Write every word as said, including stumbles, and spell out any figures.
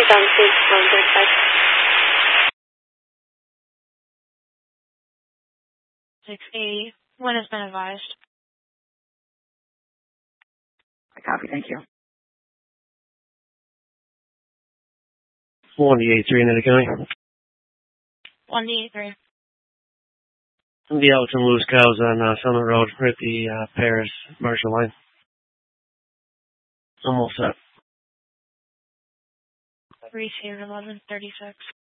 Down six, one thirty-five. six eighty. When has been advised. I copy, thank you. one D eighty-three, Nita County. one D eighty-three. The Elton Loose Cows on uh, Summit Road, right at the uh, Paris Marshall line. Almost set. three two eleven thirty-six.